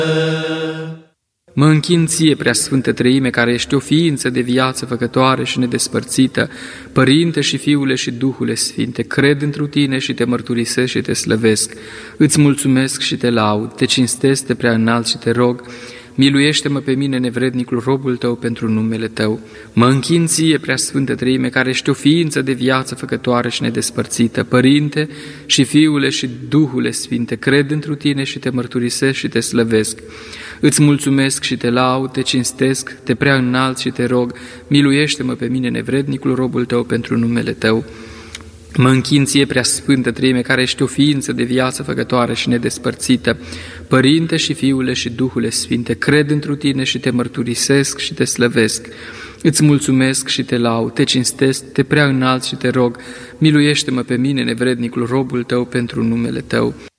Mă închin ție, Preasfântă Treime, care ești o ființă de viață făcătoare și nedespărțită, Părinte și Fiule și Duhule Sfinte, cred întru tine și te mărturisesc și te slăvesc, îți mulțumesc și te laud, te cinstesc, te preaînalt și te rog, miluiește-mă pe mine, nevrednicul, robul tău, pentru numele tău. Mă închin ție, Preasfântă Treime, care ești o ființă de viață făcătoare și nedespărțită, Părinte și Fiule și Duhule Sfinte, cred întru tine și te mărturisesc și te slăvesc. Îți mulțumesc și te laud, te cinstesc, te preaînalt și te rog, miluiește-mă pe mine, nevrednicul, robul tău, pentru numele tău. Mă închin ție, Preasfântă Treime, care ești o ființă de viață făcătoare și nedespărțită, Părinte și Fiule și Duhule Sfinte, cred întru tine și te mărturisesc și te slăvesc. Îți mulțumesc și te laud, te cinstesc, te preaînalt și te rog, miluiește-mă pe mine, nevrednicul, robul tău, pentru numele tău.